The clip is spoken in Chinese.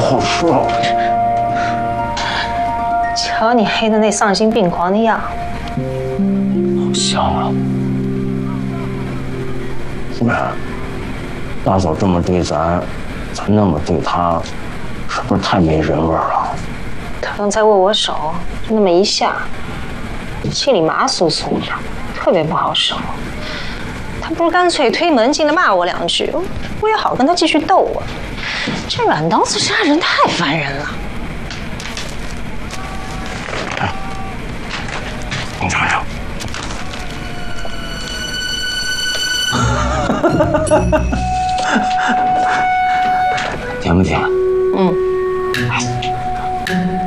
好说。 瞧你黑的那丧心病狂的样， 好像啊。夫人，大嫂这么对咱那么对她，是不是太没人味了？ 他刚才握我手，就那么一下，心里麻酥酥的，特别不好受。他不如干脆推门进来骂我2句，我也好跟他继续斗啊。这软刀子杀人太烦人了。 哎，你尝尝。甜不甜？